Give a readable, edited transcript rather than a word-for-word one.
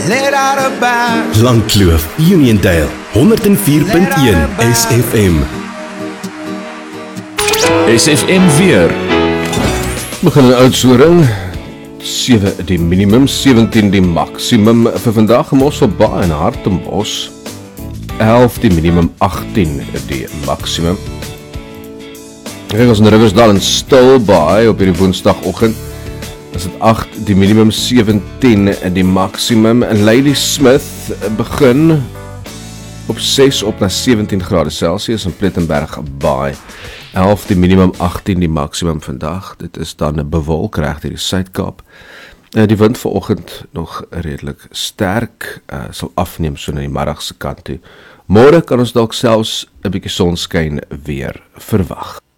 let out a band. Langkloof, Uniondale, 104.1 SFM. SFM weer. Begin in Oudtshoorn, 7 die minimum, 17 die maksimum. Vir vandag Mosselbaai en Hartenbos, 11 die minimum, 18 die maksimum. Kyk ons in Riversdal en Stilbaai op hierdie woensdagoggend. Is dit 8 die minimum, 17 die maksimum. En Ladysmith begin op 6 op na 17 grade Celsius in Plettenberg Baai. 11 die minimum, 18 die maksimum vandag. Dit is dan bewolk reg deur die Suid-Kaap. Die wind vanoggend nog redelik sterk, sal afneem so na die middagse kant toe. Môre kan ons dalk selfs 'n bietjie sonskyn weer verwag.